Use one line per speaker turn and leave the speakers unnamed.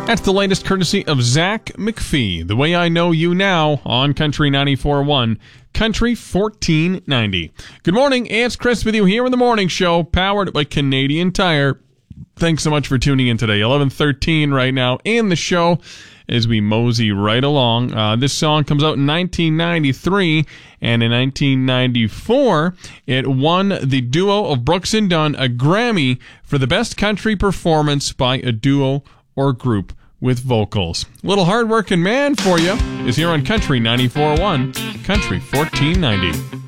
That's the latest courtesy of Zach McPhee, The Way I Know You Now on Country 94.1, Country 1490. Good morning, it's Chris with you here in the morning show, powered by Canadian Tire. Thanks so much for tuning in today. 11:13 right now in the show as we mosey right along. This song comes out in 1993, and in 1994, it won the duo of Brooks and Dunn a Grammy for the best country performance by a duo or group with vocals. Little hard-working man for you is here on Country 94.1, Country 1490.